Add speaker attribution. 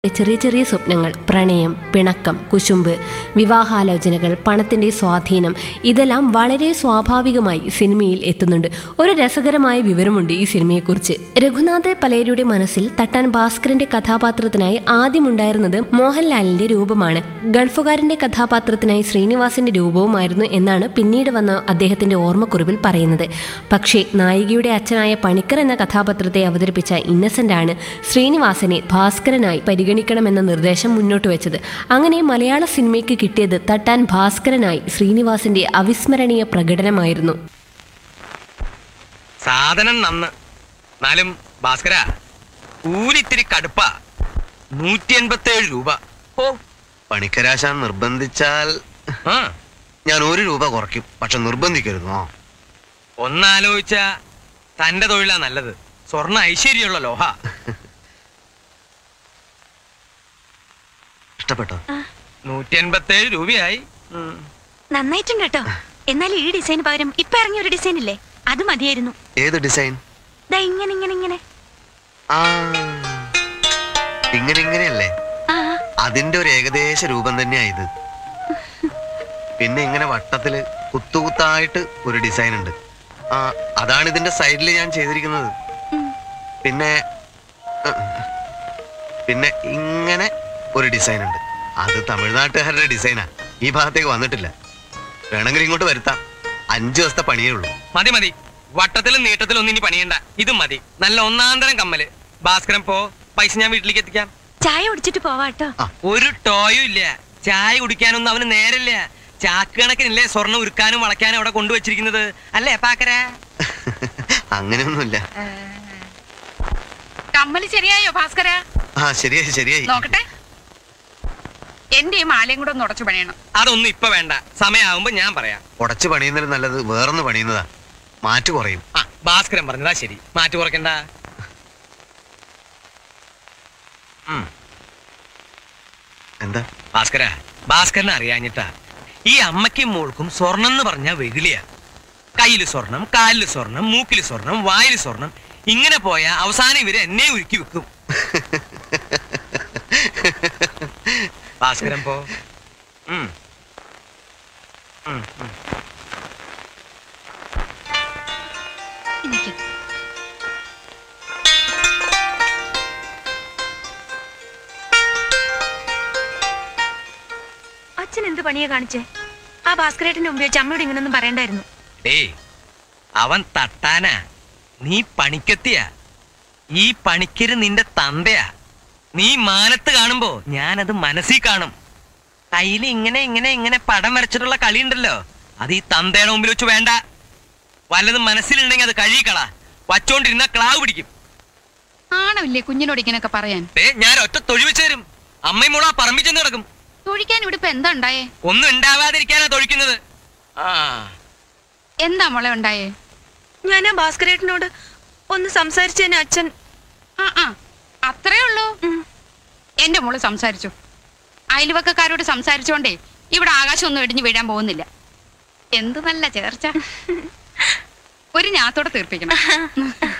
Speaker 1: ചെറിയ ചെറിയ സ്വപ്നങ്ങൾ, പ്രണയം, പിണക്കം, കുശുമ്പ്, വിവാഹാലോചനകൾ, പണത്തിൻ്റെ സ്വാധീനം ഇതെല്ലാം വളരെ സ്വാഭാവികമായി സിനിമയിൽ എത്തുന്നുണ്ട്. ഒരു രസകരമായ വിവരമുണ്ട് ഈ സിനിമയെക്കുറിച്ച്. രഘുനാഥ് പലേരിയുടെ മനസ്സിൽ തട്ടാൻ ഭാസ്കരന്റെ കഥാപാത്രത്തിനായി ആദ്യമുണ്ടായിരുന്നത് മോഹൻലാലിന്റെ രൂപമാണ്. ഗൾഫുകാരന്റെ കഥാപാത്രത്തിനായി ശ്രീനിവാസന്റെ രൂപവുമായിരുന്നു എന്നാണ് പിന്നീട് വന്ന അദ്ദേഹത്തിന്റെ ഓർമ്മക്കുറിപ്പിൽ പറയുന്നത്. പക്ഷേ നായികയുടെ അച്ഛനായ പണിക്കർ എന്ന കഥാപാത്രത്തെ അവതരിപ്പിച്ച ഇന്നസെന്റ് ആണ് ശ്രീനിവാസനെ ഭാസ്കരനായി പരിഗണിക്കണമെന്ന നിർദ്ദേശം മുന്നോട്ട് വെച്ചത്. അങ്ങനെ മലയാള സിനിമയ്ക്ക് കിട്ടിയത് തട്ടാൻ ഭാസ്കരനായി ശ്രീനിവാസന്റെ അവിസ്മരണീയ പ്രകടനമായിരുന്നു.
Speaker 2: സാധനം നന്ന്, എന്നാലും ഭാസ്കര കൂലിത്തിരി കടുപ്പ. 187 രൂപ.
Speaker 3: ഓ, പണിക്കരാശാൻ നിർബന്ധിച്ചാൽ ഞാൻ 1 രൂപ കുറയ്ക്കും. പക്ഷെ നിർബന്ധിക്കരുതോ?
Speaker 2: ഒന്നാലോചിച്ച തന്റെ തൊഴിലാ നല്ലത്. സ്വർണ്ണ ഐശ്വര്യമുള്ള ലോഹ.
Speaker 3: ഇഷ്ടപ്പെട്ടോ?
Speaker 2: 187 രൂപയായി.
Speaker 4: നന്നായിട്ടുണ്ട് കേട്ടോ. എന്നാൽ ഈ ഡിസൈന് പകരം ഇപ്പൊ ഇറങ്ങിയ ഒരു ഡിസൈൻ ഇല്ലേ, അത് മതിയായിരുന്നു.
Speaker 3: ഏത് ഡിസൈൻ?
Speaker 4: ഇങ്ങനെ ഇങ്ങനെ ഇങ്ങനെ
Speaker 3: ഇങ്ങനെ ഇങ്ങനെയല്ലേ? അതിന്റെ ഒരു ഏകദേശ രൂപം തന്നെയാ ഇത്. പിന്നെ ഇങ്ങനെ വട്ടത്തില് കുത്തുകുത്തായിട്ട് ഒരു ഡിസൈൻ ഉണ്ട്. അതാണ് ഇതിന്റെ സൈഡിൽ ഞാൻ ചെയ്തിരിക്കുന്നത്. പിന്നെ പിന്നെ ഇങ്ങനെ ഒരു ഡിസൈൻ ഉണ്ട്. അത് തമിഴ്നാട്ടുകാരുടെ ഡിസൈനാ. ഈ ഭാഗത്തേക്ക് വന്നിട്ടില്ല. വേണമെങ്കിൽ ഇങ്ങോട്ട് വരുത്താം. 5 ദിവസത്തെ പണിയേ ഉള്ളൂ.
Speaker 2: മതി മതി, വട്ടത്തിലും നീട്ടത്തിലും ഒന്നും ഇനി പണിയണ്ട. ഇതും മതി. നല്ല ഒന്നാന്തരം കമ്മല്. ഭാസ്കരൻ പോ, പൈസ ഞാൻ വീട്ടിലേക്ക് എത്തിക്കാം.
Speaker 4: ചായ കുടിച്ചിട്ട് പോവാട്ടോ.
Speaker 2: ഒരു ടോയും ഇല്ല. ചായ കുടിക്കാനൊന്നും അവന് നേരല്ല. ചാക്ക് കണക്കിനില്ലേ സ്വർണ്ണം ഉരുക്കാനും വളയ്ക്കാനും അവിടെ കൊണ്ടുവച്ചിരിക്കുന്നത് അല്ലേ പാക്കര?
Speaker 3: അങ്ങനെയൊന്നുമില്ല.
Speaker 5: കമ്മല് ശരിയായോ ഭാസ്കര?
Speaker 3: ശരിയായി ശരിയായി.
Speaker 5: നോക്കട്ടെ. എന്റെ ഈ മാലയും കൂടെ ഒന്ന് ഉടച്ചു പണിയണം.
Speaker 2: അതൊന്നും ഇപ്പൊ വേണ്ട, സമയമാകുമ്പോ ഞാൻ പറയാം.
Speaker 3: ഉടച്ചു പണിയുന്നതിൽ നല്ലത് വേറൊന്ന് പണിയുന്നതാ. മാറ്റ് കുറയും.
Speaker 2: ഭാസ്കരൻ പറഞ്ഞതാ ശരി, മാറ്റ് കുറയ്ക്കണ്ട.
Speaker 3: എന്താ
Speaker 2: ഭാസ്കര, ഭാസ്കരനെ അറിയാഞ്ഞിട്ടാ. ഈ അമ്മയ്ക്കും മോൾക്കും സ്വർണം എന്ന് പറഞ്ഞാൽ വെകിളിയാ. കയ്യില് സ്വർണം, കാലില് സ്വർണം, മൂക്കില് സ്വർണം, വായില് സ്വർണം. ഇങ്ങനെ പോയാ അവസാനം ഇവര് എന്നെ ഉരുക്കി വെക്കും. ഭാസ്കരൻ പോ.
Speaker 4: അച്ഛൻ എന്ത് പണിയാ കാണിച്ചേ? ആ ഭാസ്കരേട്ടന്റെ മുമ്പ് വെച്ച് അമ്മയോട് ഇങ്ങനൊന്നും പറയണ്ടായിരുന്നു.
Speaker 2: അവൻ തട്ടാനാ, നീ പണിക്കെത്തിയാ. ഈ പണിക്കര് നിന്റെ തന്തയാ. നീ മാനത്ത് കാണുമ്പോ ഞാനത് മനസ്സിൽ കാണും. കയ്യിൽ ഇങ്ങനെ ഇങ്ങനെ ഇങ്ങനെ പടം വരച്ചിട്ടുള്ള കളി ഉണ്ടല്ലോ, അത് ഈ തന്തയുടെ മുമ്പിൽ വെച്ച് വേണ്ട. വല്ലതും മനസ്സിലുണ്ടെങ്കിൽ അത് കഴുകിക്കളാ. വച്ചോണ്ടിരുന്ന ക്ലാവ് പിടിക്കും.
Speaker 5: ആണല്ലേ കുഞ്ഞിനോട് ഇങ്ങനെയൊക്കെ പറയാൻ?
Speaker 2: ഞാൻ ഒറ്റ തൊഴി വെച്ച് തരും. അമ്മയും മോളാ പറമ്പിൽ ചെന്ന് കിടക്കും.
Speaker 5: തൊഴിക്കാൻ ഇവിടെ ഇപ്പൊ എന്താ ഉണ്ടായേ?
Speaker 2: ഒന്നും ഉണ്ടാവാതിരിക്കാനാ തൊഴിക്കുന്നത്.
Speaker 5: എന്താ മോളെ ഉണ്ടായേ?
Speaker 4: ഞാൻ ആ ഭാസ്കരേട്ടനോട് ഒന്ന് സംസാരിച്ചേനെ അച്ഛൻ.
Speaker 5: അത്രേ ഉള്ളൂ. എന്റെ മോള് സംസാരിച്ചു. അയൽവക്കക്കാരോട് സംസാരിച്ചോണ്ടേ ഇവിടെ ആകാശം ഒന്നും ഇടിഞ്ഞു വീഴാൻ പോകുന്നില്ല. എന്ത് നല്ല ചേർച്ച. ഒരു ഞാത്തോടെ തീർപ്പിക്കണം.